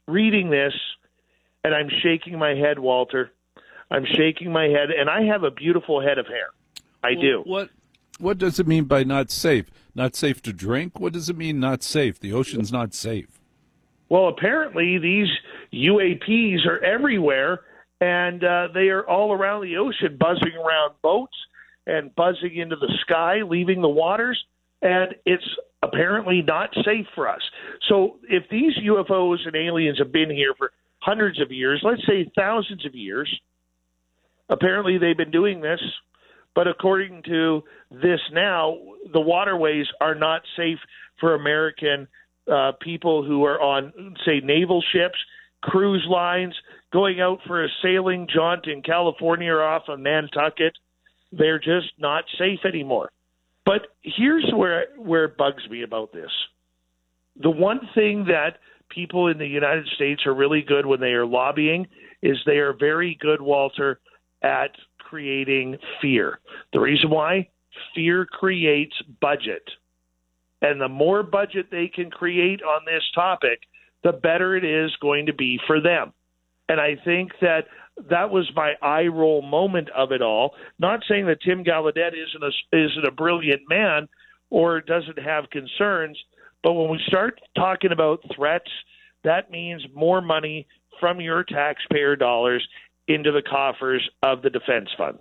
reading this, and I'm shaking my head, Walter. I'm shaking my head, and I have a beautiful head of hair. I do. What does it mean by not safe? Not safe to drink? What does it mean not safe? The ocean's not safe. Well, apparently these UAPs are everywhere, and they are all around the ocean, buzzing around boats and buzzing into the sky, leaving the waters, and it's apparently not safe for us. So if these UFOs and aliens have been here for hundreds of years, let's say thousands of years, apparently they've been doing this, but according to this now, the waterways are not safe for American people who are on, say, naval ships, cruise lines, going out for a sailing jaunt in California or off of Nantucket. They're just not safe anymore. But here's where it bugs me about this. The one thing that people in the United States are really good when they are lobbying is they are very good, Walter, at creating fear. The reason why? Fear creates budget. And the more budget they can create on this topic, the better it is going to be for them. And I think that was my eye roll moment of it all. Not saying that Tim Gallaudet isn't a brilliant man or doesn't have concerns, but when we start talking about threats, that means more money from your taxpayer dollars into the coffers of the defense funds.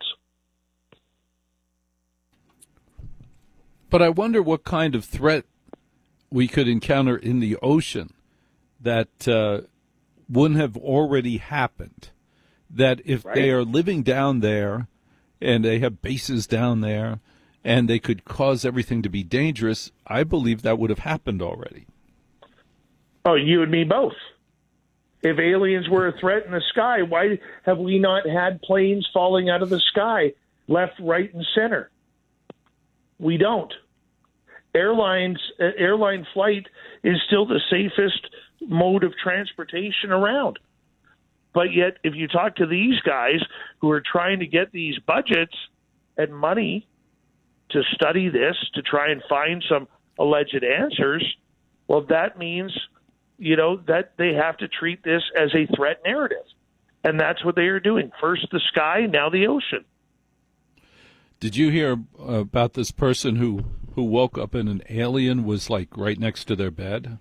But I wonder what kind of threat we could encounter in the ocean that wouldn't have already happened. That if they are living down there and they have bases down there and they could cause everything to be dangerous, I believe that would have happened already. Oh, you and me both. If aliens were a threat in the sky, why have we not had planes falling out of the sky, left, right, and center? We don't. Airline flight is still the safest mode of transportation around. But yet, if you talk to these guys who are trying to get these budgets and money to study this, to try and find some alleged answers, well, that means, that they have to treat this as a threat narrative. And that's what they are doing. First the sky, now the ocean. Did you hear about this person who woke up and an alien was right next to their bed?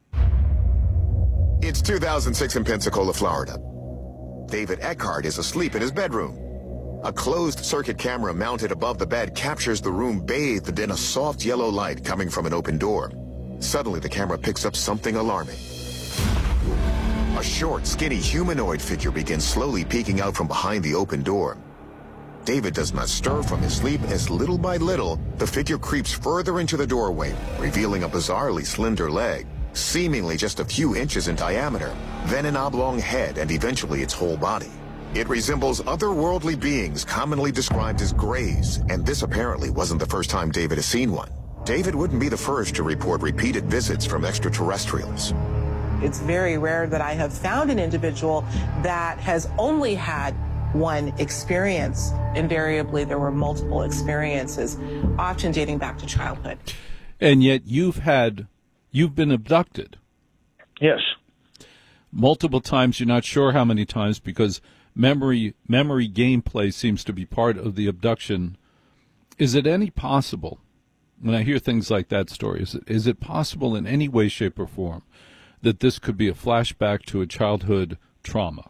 It's 2006 in Pensacola, Florida. David Eckhart is asleep in his bedroom. A closed-circuit camera mounted above the bed captures the room bathed in a soft yellow light coming from an open door. Suddenly, the camera picks up something alarming. A short, skinny humanoid figure begins slowly peeking out from behind the open door. David does not stir from his sleep as little by little, the figure creeps further into the doorway, revealing a bizarrely slender leg, seemingly just a few inches in diameter, then an oblong head and eventually its whole body. It resembles otherworldly beings commonly described as greys, and this apparently wasn't the first time David has seen one. David wouldn't be the first to report repeated visits from extraterrestrials. It's very rare that I have found an individual that has only had one experience. Invariably, there were multiple experiences, often dating back to childhood. And yet you've been abducted. Yes. Multiple times, you're not sure how many times, because memory gameplay seems to be part of the abduction. Is it any possible, when I hear things like that story, is it possible in any way, shape, or form that this could be a flashback to a childhood trauma?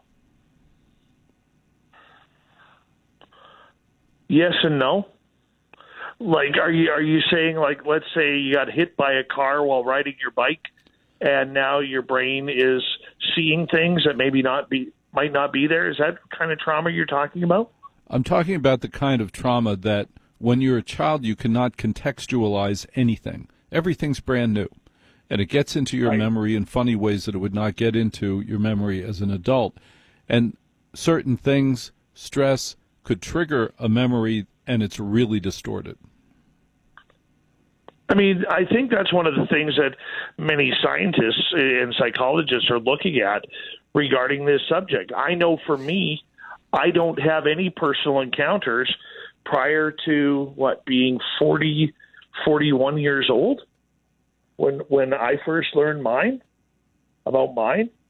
Yes and no. Are you saying, let's say you got hit by a car while riding your bike, and now your brain is seeing things that might not be there? Is that kind of trauma you're talking about? I'm talking about the kind of trauma that when you're a child you cannot contextualize anything. Everything's brand new, and it gets into your memory in funny ways that it would not get into your memory as an adult. And certain things, stress, could trigger a memory, and it's really distorted. I mean, I think that's one of the things that many scientists and psychologists are looking at regarding this subject. I know for me, I don't have any personal encounters prior to, being 40, 41 years old when I first learned about mine.